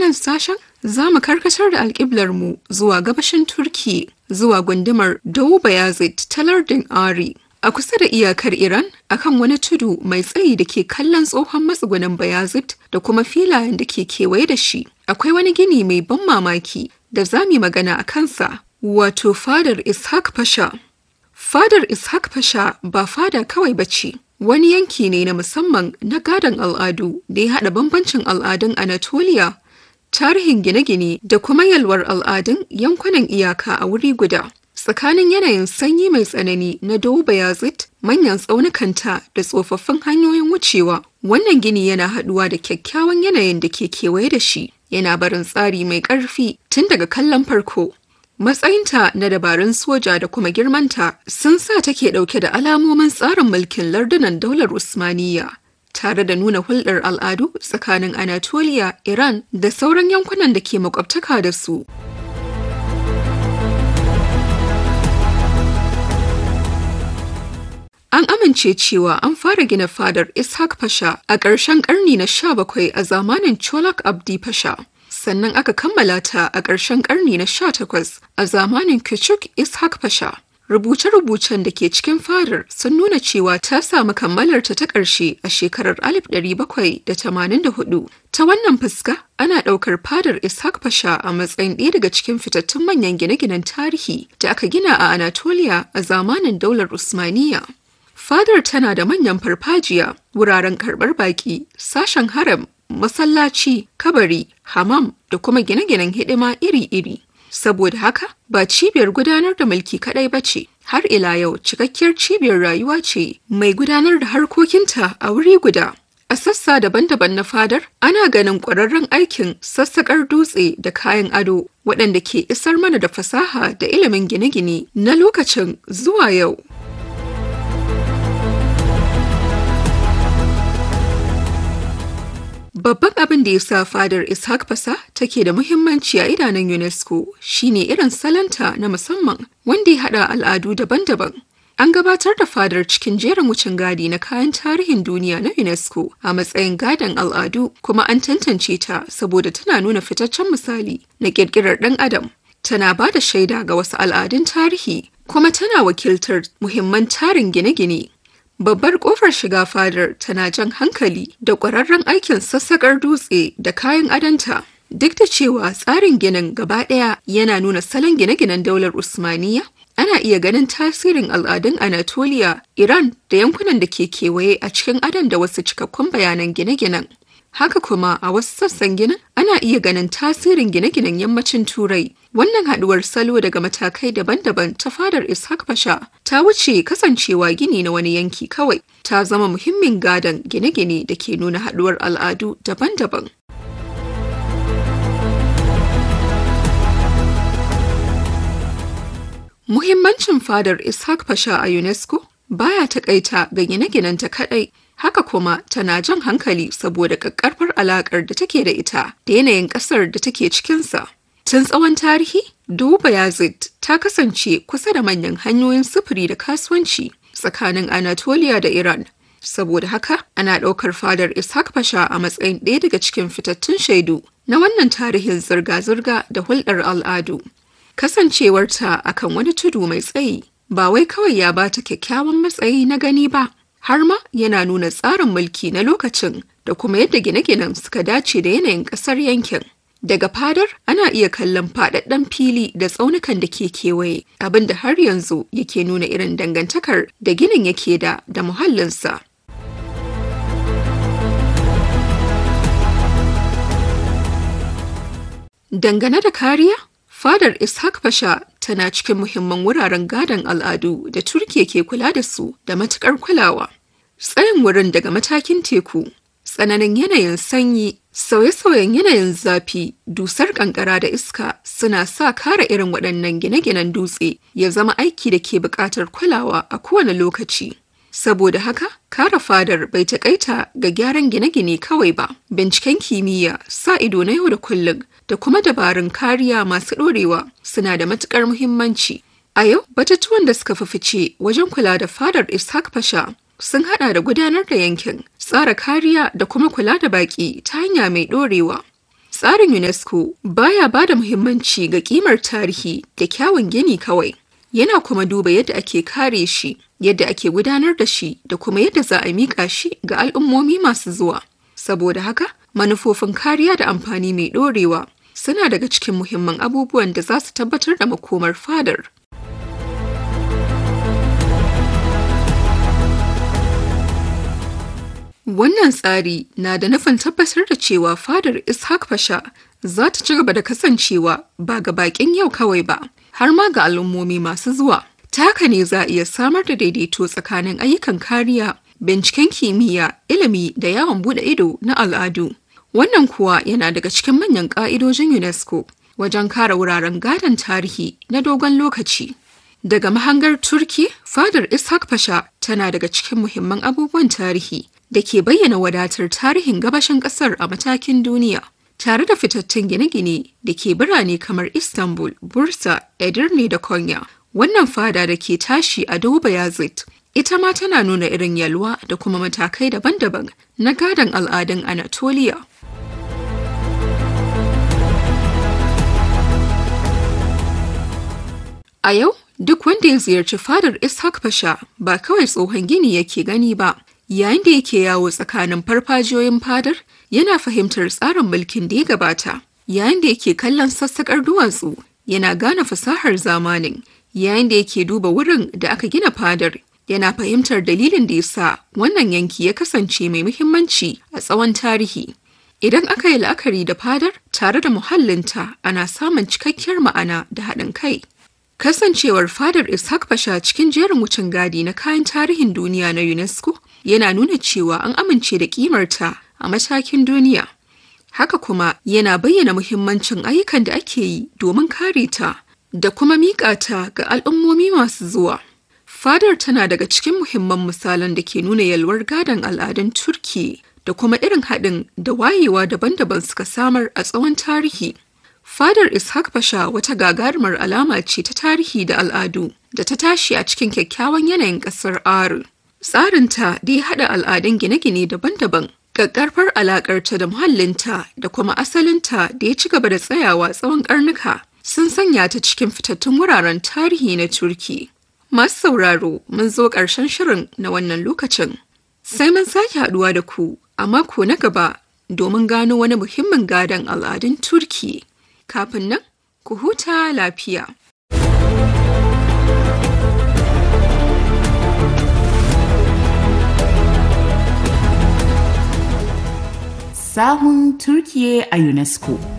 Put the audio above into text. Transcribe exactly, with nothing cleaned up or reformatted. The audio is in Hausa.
wannan sashen za mu karkatar da alƙiblarmu zuwa gabashin Turki, zuwa gundumar Doğu Beyazıt ta lardin Ari. A kusa da iyakar Iran, akan wani tudu mai tsayi da ke kallon tsohon matsugunin Beyazıt da kuma filayen da ke kewaye da shi, akwai wani gini mai ban mamaki da za mu yi magana a kansa, wato Fadar Ishak Pasha. Fadar Ishak Pasha ba fada kawai ba ce, wani yanki ne na musamman na gadon al'adu da ya haɗa bambancin al'adun Anatolia, tarihin gine-gine da kuma yalwar al'adun yankunan iyaka a wuri guda. Tsakanin yanayin sanyi mai tsanani na Doğu Beyazıt, manyan tsaunukanta da tsofaffin hanyoyin wucewa, wannan gini yana haɗuwa da kyakkyawan yanayin da ke kewaye da shi, yana barin tsari mai ƙarfi tun daga kallon farko. Matsayinta na dabarun soja da kuma girmanta sun sa take ɗauke da alamomin tsarin mulkin lardunan daular Usmaniyya, tare da nuna hulɗar al'adu tsakanin Anatolia, Iran da sauran yankunan da ke makwabtaka da su. An amince cewa an fara gina fadar Ishak Pasha a ƙarshen ƙarni na sha bakwai a zamanin Cholak Abdi Pasha. Sannan aka kammala ta a ƙarshen ƙarni na sha takwas a zamanin Küçük Ishak Pasha. Rubuce-rubucen da ke cikin fadar sun nuna cewa ta samu kammalarta ta ƙarshe a shekarar alif ɗari bakwai da tamanin da hudu. Ta wannan fuska, ana ɗaukar fadar Ishak Pasha a matsayin ɗaya daga cikin fitattun manyan gine-ginen tarihi da aka gina a Anatolia a zamanin daular Usmaniyya. Fadar tana da manyan farfajiya, wuraren karɓar baƙi, sashen haram, masallaci, kabari, hamam da kuma gine-ginen hidima iri-iri. Saboda haka, ba cibiyar gudanar da mulki kaɗai ba ce, har ila yau cikakkiyar cibiyar rayuwa ce mai gudanar da harkokinta a wuri guda. A sassa daban-daban na fadar, ana ganin ƙwararren aikin sassaƙar dutse da kayan ado waɗanda ke isar mana da fasaha da ilimin gine-gine na lokacin zuwa yau. Babban abin da ya sa fadar Ishak Pasha take da muhimmanci a idanun UNESCO shine irin salanta na musamman wanda ya haɗa al'adu daban-daban. An gabatar da fadar cikin jerin wucin gadi na kayan tarihin duniya na UNESCO a matsayin gadon al'adu, kuma an tantance ta saboda tana nuna fitaccen misali na ƙirƙirar ɗan adam. Tana ba da shaida ga wasu al'adun tarihi, kuma tana wakiltar muhimman tarin gine-gine. Babbar ƙofar shiga fadar tana jan hankali da ƙwararren aikin sassaƙar dutse da kayan adonta. Duk da cewa tsarin ginin gaba ɗaya yana nuna salon gine-ginen daular Usmaniyya, ana iya ganin tasirin al'adun Anatolia, Iran da yankunan da ke kewaye a cikin adon da wasu cikakkun bayanan gine-ginen. Haka kuma a wasu sassan ginin ana iya ganin tasirin gine-ginen yammacin Turai. Wannan haɗuwar salo daga matakai daban-daban ta fadar Ishak Pasha ta wuce kasancewa gini na wani yanki kawai, ta zama muhimmin gadon gine-gine da ke nuna haɗuwar al'adu daban-daban. Muhimmancin fadar Ishak Pasha a UNESCO baya taƙaita ga gine-ginenta kaɗai. Haka kuma tana jan hankali saboda ƙaƙƙarfar alaƙar da take da ita da yanayin ƙasar da take cikinsa. Tun tsawon tarihi, Doğu Beyazıt ta kasance kusa da manyan hanyoyin sufuri da kasuwanci tsakanin Anatolia da Iran. Saboda haka, ana ɗaukar fadar Ishak Pasha a matsayin ɗaya daga cikin fitattun shaidu na wannan tarihin zirga-zirga da hulɗar al'adu. Kasancewarta akan wani tudu mai tsayi, ba wai kawai ya bata kyakkyawan matsayi na gani ba, har ma yana nuna tsarin mulki na lokacin da kuma yadda gine-ginen suka dace da yanayin ƙasar yankin. Daga fadar ana iya kallon faɗaɗɗen fili da tsaunukan da ke kewaye, abin da har yanzu yake nuna irin dangantakar da ginin yake da da muhallinsa. Dangane da kariya, fadar Ishak Pasha tana cikin muhimman wuraren gadon al'adu da Turkiya ke kula da su da matuƙar kulawa. Tsayin wurin daga matakin teku, tsananin yanayin sanyi, sauye-sauyen yanayin zafi, dusar ƙanƙara da iska suna sa kare irin waɗannan gine-ginen dutse ya zama aiki da ke buƙatar kulawa a kowane lokaci. Saboda haka, kare fadar bai taƙaita ga gyaran gine-gine kawai ba, binciken kimiyya, sa ido na yau da kullum, da kuma dabarun kariya masu ɗorewa suna da matuƙar muhimmanci. A yau, batutuwan da suka fi fice wajen kula da fadar Ishak Pasha sun hada da gudanar da yankin, tsara kariya da kuma kula da baƙi ta hanya mai ɗorewa. Tsarin UNESCO baya ba da muhimmanci ga ƙimar tarihi da kyawun gini kawai. Yana kuma duba yadda ake kare shi, yadda ake gudanar da shi da kuma yadda za a miƙa shi ga al'ummomi masu zuwa. Saboda haka, manufofin kariya da amfani mai ɗorewa suna daga cikin muhimman abubuwan da za su tabbatar da makomar fadar. Wannan tsari na da nufin tabbatar da cewa fadar Ishaq Pasha za ta ci gaba da kasancewa ba ga baƙin yau kawai ba, har ma ga al'ummomi masu zuwa. Ta haka ne za a iya samar da daidaito tsakanin ayyukan kariya, binciken kimiyya, ilimi da yawon bude ido na al'adu. Wannan kuwa yana daga cikin manyan ƙa'idojin UNESCO wajen kare wuraren gadon tarihi na dogon lokaci. Daga mahangar Turki, fadar Ishaq Pasha tana daga cikin muhimman abubuwan tarihi da ke bayyana wadatar tarihin gabashin ƙasar a matakin duniya. Tare da fitattun gine-gine da ke birane kamar Istanbul, Bursa, Edirne da Konya. Wannan fada da ke tashi a Doğu Beyazıt ita ma tana nuna irin yalwa da kuma matakai daban-daban na gadon al'adun Anatolia. A yau, duk wanda ya ziyarci fadar Ishaq Pasha ba kawai tsohon gini yake gani ba, yayin da yake yawo tsakanin farfajiyoyin fadar yana fahimtar tsarin mulkin da ya gabata, yayin da yake kallon sassaƙar duwatsu yana gane fasahar zamanin. Yayin da yake duba wurin da aka gina fadar, yana fahimtar dalilin da ya sa wannan yanki ya kasance mai muhimmanci a tsawon tarihi. Idan aka yi la'akari da fadar tare da muhallinta, ana samun cikakkiyar ma'ana da haɗin kai. Kasancewar fadar Ishaq Pasha cikin jerin wucin gadi na kayan tarihin duniya na UNESCO yana nuna cewa an amince da ƙimarta a matakin duniya. Haka kuma yana bayyana muhimmancin ayyukan da ake yi domin kare ta da kuma miƙa ta ga al'ummomi masu zuwa. Fadar tana daga cikin muhimman misalan da ke nuna yalwar gadon al'adun Turki da kuma irin haɗin da wayewa daban-daban suka samar a tsawon tarihi. Fadar Ishaq Pasha wata gagarumar alama ce ta tarihi da al'adu da ta tashi a cikin kyakkyawan yanayin ƙasar Aru. Tsarinta da ya haɗa al'adun gine-gine daban-daban, ƙaƙƙarfar alaƙarta da muhallinta da kuma asalinta da ya ci gaba da tsayawa tsawon ƙarnuka. Sun sanya ta cikin fitattun wuraren tarihi na Turki. Masu sauraro, mun zo ƙarshen shirin na wannan lokacin. Sai mun sake haɗuwa da ku a mako na gaba domin gano wani muhimmin gadon al'adun Turki. Kafin nan, ku huta lafiya. Sahun Turkiye a UNESCO.